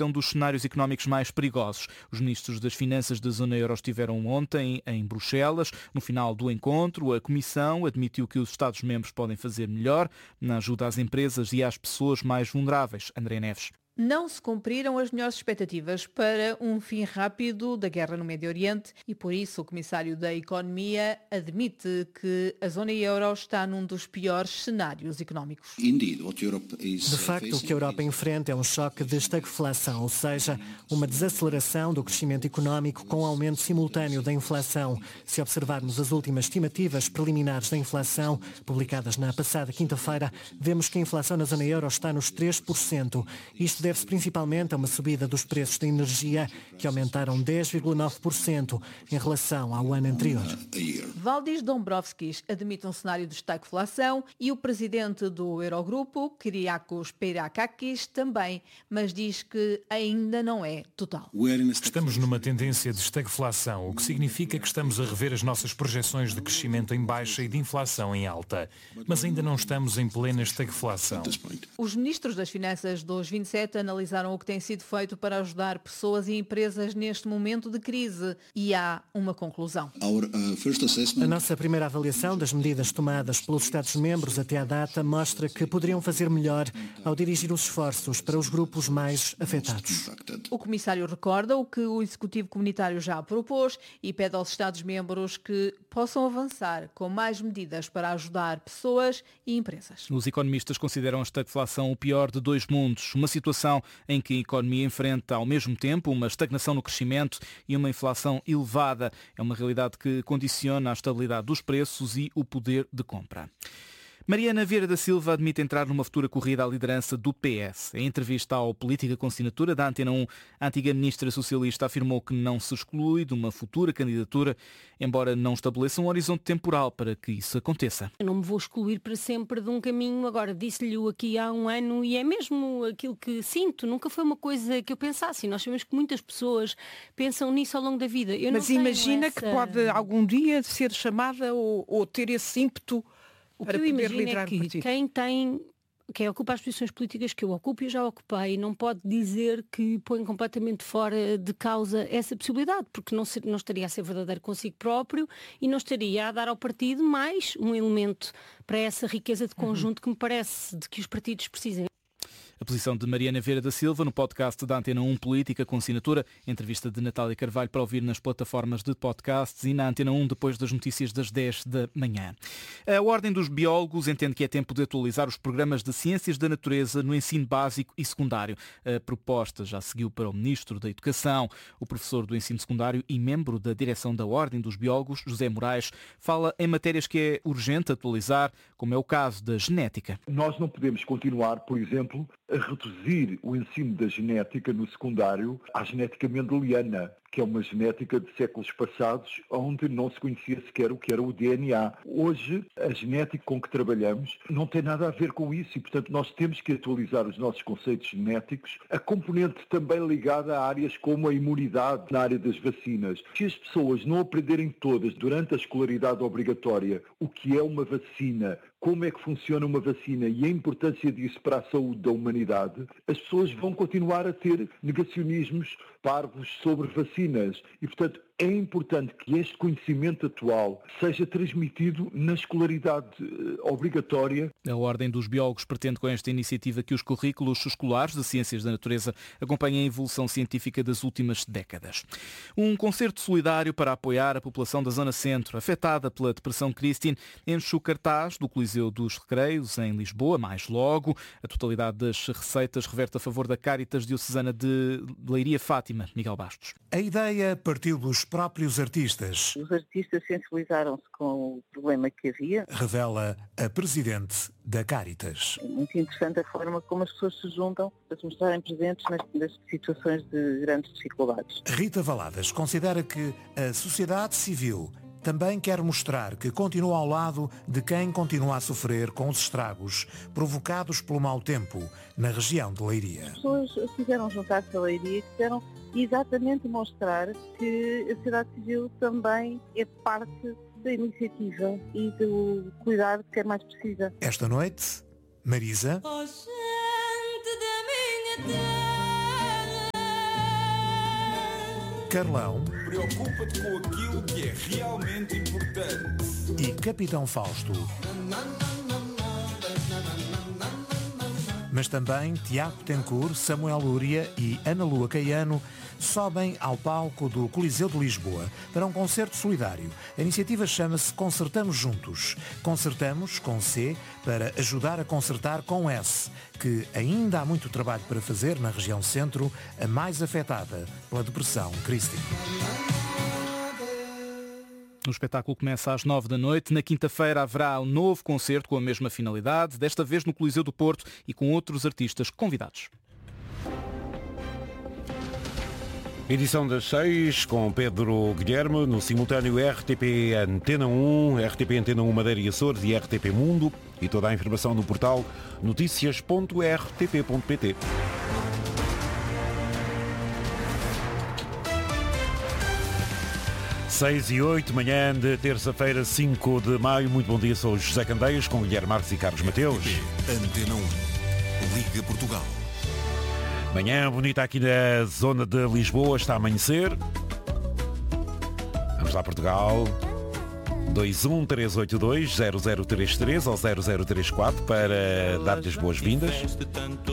este é um dos cenários económicos mais perigosos. Os ministros das Finanças da zona euro estiveram ontem em Bruxelas. No final do encontro, a Comissão admitiu que os Estados-membros podem fazer melhor na ajuda às empresas e às pessoas mais vulneráveis. André Neves. Não se cumpriram as melhores expectativas para um fim rápido da guerra no Médio Oriente e, por isso, o Comissário da Economia admite que a zona euro está num dos piores cenários económicos. De facto, o que a Europa enfrenta é um choque de estagflação, ou seja, uma desaceleração do crescimento económico com aumento simultâneo da inflação. Se observarmos as últimas estimativas preliminares da inflação, publicadas na passada quinta-feira, vemos que a inflação na zona euro está nos 3%. Isto deve-se principalmente a uma subida dos preços da energia, que aumentaram 10,9% em relação ao ano anterior. Valdis Dombrovskis admite um cenário de estagflação e o presidente do Eurogrupo, Kyriakos Peirakakis, também, mas diz que ainda não é total. Estamos numa tendência de estagflação, o que significa que estamos a rever as nossas projeções de crescimento em baixa e de inflação em alta, mas ainda não estamos em plena estagflação. Os ministros das Finanças dos 27 analisaram o que tem sido feito para ajudar pessoas e empresas neste momento de crise e há uma conclusão. A nossa primeira avaliação das medidas tomadas pelos Estados-membros até à data mostra que poderiam fazer melhor ao dirigir os esforços para os grupos mais afetados. O comissário recorda o que o Executivo Comunitário já propôs e pede aos Estados-membros que possam avançar com mais medidas para ajudar pessoas e empresas. Os economistas consideram a estagflação o pior de dois mundos. Uma situação em que a economia enfrenta ao mesmo tempo uma estagnação no crescimento e uma inflação elevada. É uma realidade que condiciona a estabilidade dos preços e o poder de compra. Mariana Vieira da Silva admite entrar numa futura corrida à liderança do PS. Em entrevista ao Política com Assinatura da Antena 1, a antiga ministra socialista afirmou que não se exclui de uma futura candidatura, embora não estabeleça um horizonte temporal para que isso aconteça. Eu não me vou excluir para sempre de um caminho. Agora, disse-lhe aqui há um ano e é mesmo aquilo que sinto. Nunca foi uma coisa que eu pensasse. Nós sabemos que muitas pessoas pensam nisso ao longo da vida. Mas imagina que pode algum dia ser chamada ou ter esse ímpeto. O que eu imagino é que quem ocupa as posições políticas que eu ocupo e já ocupei não pode dizer que põe completamente fora de causa essa possibilidade, porque não estaria a ser verdadeiro consigo próprio e não estaria a dar ao partido mais um elemento para essa riqueza de conjunto que me parece de que os partidos precisem. A posição de Mariana Vieira da Silva no podcast da Antena 1 Política com Assinatura, entrevista de Natália Carvalho para ouvir nas plataformas de podcasts e na Antena 1 depois das notícias das 10 da manhã. A Ordem dos Biólogos entende que é tempo de atualizar os programas de Ciências da Natureza no ensino básico e secundário. A proposta já seguiu para o Ministro da Educação. O professor do ensino secundário e membro da direção da Ordem dos Biólogos, José Moraes, fala em matérias que é urgente atualizar, como é o caso da genética. Nós não podemos continuar, por exemplo, a reduzir o ensino da genética no secundário à genética mendeliana, que é uma genética de séculos passados, onde não se conhecia sequer o que era o DNA. Hoje, a genética com que trabalhamos não tem nada a ver com isso e, portanto, nós temos que atualizar os nossos conceitos genéticos. A componente também ligada a áreas como a imunidade na área das vacinas. Se as pessoas não aprenderem todas, durante a escolaridade obrigatória, o que é uma vacina, como é que funciona uma vacina e a importância disso para a saúde da humanidade, as pessoas vão continuar a ter negacionismos parvos sobre vacinas. E, portanto, é importante que este conhecimento atual seja transmitido na escolaridade obrigatória. A Ordem dos Biólogos pretende com esta iniciativa que os currículos escolares de Ciências da Natureza acompanhem a evolução científica das últimas décadas. Um concerto solidário para apoiar a população da Zona Centro, afetada pela Depressão Christine, enche o cartaz do Coliseu dos Recreios, em Lisboa, mais logo. A totalidade das receitas reverte a favor da Cáritas Diocesana de Leiria Fátima. Miguel Bastos. A ideia partiu dos próprios artistas. Os artistas sensibilizaram-se com o problema que havia. Revela a presidente da Cáritas. É muito interessante a forma como as pessoas se juntam para se mostrarem presentes nas situações de grandes dificuldades. Rita Valadas considera que a sociedade civil também quer mostrar que continua ao lado de quem continua a sofrer com os estragos provocados pelo mau tempo na região de Leiria. As pessoas quiseram juntar-se a Leiria e quiseram exatamente mostrar que a sociedade civil também é parte da iniciativa e do cuidado que é mais precisa. Esta noite, Marisa, Carlão. Preocupa-te com aquilo que é realmente importante. E Capitão Fausto. Mas também Tiago Tencourt, Samuel Lúria e Ana Lua Caiano sobem ao palco do Coliseu de Lisboa para um concerto solidário. A iniciativa chama-se Concertamos Juntos. Concertamos com C para ajudar a concertar com S, que ainda há muito trabalho para fazer na região centro, a mais afetada pela depressão crística. O espetáculo começa às 9 da noite. Na quinta-feira haverá um novo concerto com a mesma finalidade, desta vez no Coliseu do Porto e com outros artistas convidados. Edição das 6 com Pedro Guilherme, no simultâneo RTP Antena 1, RTP Antena 1 Madeira e Açores e RTP Mundo, e toda a informação no portal noticias.rtp.pt. 6:08, manhã de terça-feira, 5 de maio. Muito bom dia, sou José Candeias, com Guilherme Marques e Carlos Mateus. Antena 1, Liga Portugal. Manhã bonita aqui na zona de Lisboa, está a amanhecer. Vamos lá, Portugal. 21382-0033 ou 0034 para dar-lhe as boas-vindas.